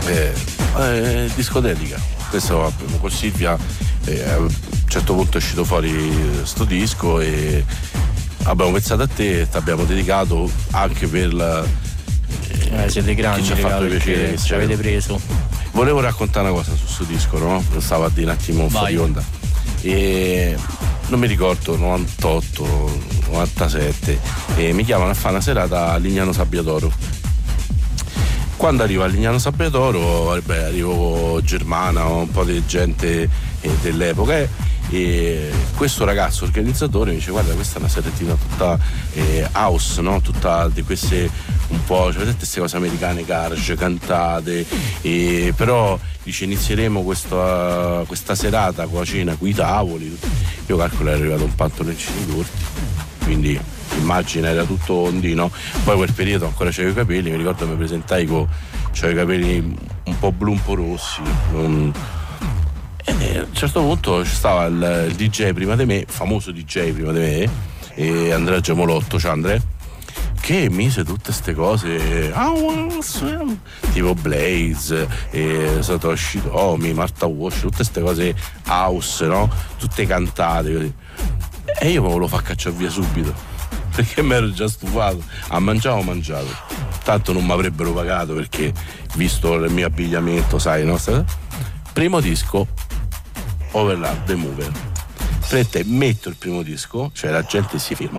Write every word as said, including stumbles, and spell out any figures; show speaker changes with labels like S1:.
S1: eh, eh, discoteca. Questo con Silvia eh, a un certo punto è uscito fuori sto disco e abbiamo pensato a te e ti abbiamo dedicato anche per la,
S2: eh, siete grandi,
S1: chi ci ha fatto piacere,
S2: ci avete preso.
S1: Volevo raccontare una cosa su questo disco, no? Lo stavo a dire un attimo fuori onda e non mi ricordo, novantotto novantasette, e mi chiamano a fare una serata a Lignano Sabbiadoro. Quando arrivo a Lignano Sabbiadoro, vabbè, arrivo Germana, un po' di gente eh, dell'epoca eh, e questo ragazzo organizzatore mi dice: guarda, questa è una serettina tutta eh, house, no? Tutta di queste un po', cioè, queste cose americane, garage, cantate, e però dice inizieremo questa, questa serata con la cena, con i tavoli. Io calcolo è arrivato un pantaloncino corti, quindi immagina era tutto ondino. Poi quel periodo ancora c'avevo i capelli, mi ricordo mi presentai con c'avevo i capelli un po' blu, un po' rossi, non... e a un certo punto ci stava il, il D J prima di me, famoso D J prima di me, e Andrea Gemolotto, c'è Andrea, che mise tutte queste cose tipo Blaze, e Satoshi Tomi, Martha Wash, tutte queste cose house, no? Tutte cantate così. E io me lo fa cacciare via subito, perché mi ero già stufato. A mangiare ho mangiato, tanto non mi avrebbero pagato, perché visto il mio abbigliamento, sai, no? Primo disco, Overlap, The Mover. Prende, metto il primo disco, cioè la gente si firma,